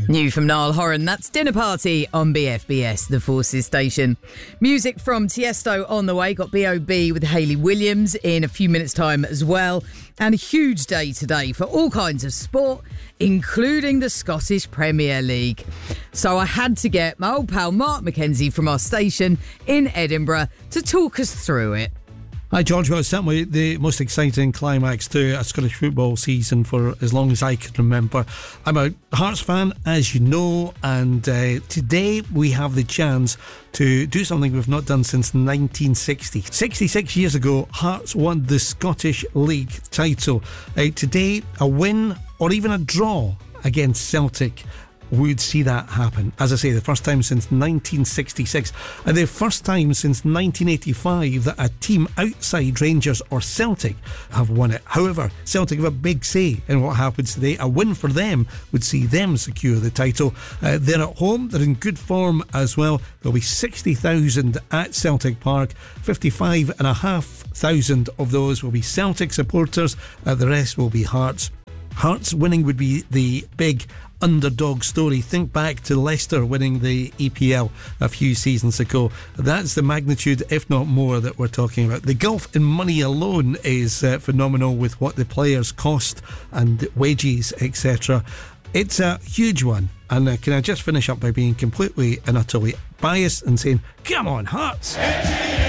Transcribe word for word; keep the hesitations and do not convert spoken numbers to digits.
New from Niall Horan, that's Dinner Party on B F B S, the Forces station. Music from Tiesto on the way. Got B O B with Hayley Williams in a few minutes' time as well. And a huge day today for all kinds of sport, including the Scottish Premier League. So I had to get my old pal Mark McKenzie from our station in Edinburgh to talk us through it. Hi George, well it's certainly the most exciting climax to a Scottish football season for as long as I can remember. I'm a Hearts fan, as you know, and uh, today we have the chance to do something we've not done since nineteen sixty. sixty-six years ago, Hearts won the Scottish League title. Uh, today, a win or even a draw against Celtic would see that happen. As I say, the first time since nineteen sixty-six, and the first time since nineteen eighty-five that a team outside Rangers or Celtic have won it. However, Celtic have a big say in what happens today. A win for them would see them secure the title. Uh, they're at home, they're in good form as well. There'll be sixty thousand at Celtic Park. fifty-five and a half thousand of those will be Celtic supporters. Uh, the rest will be Hearts. Hearts winning would be the big underdog story. Think back to Leicester winning the E P L a few seasons ago. That's the magnitude, if not more, that we're talking about. The gulf in money alone is uh, phenomenal with what the players cost and wages, et cetera. It's a huge one. And uh, can I just finish up by being completely and utterly biased and saying, come on, Hearts!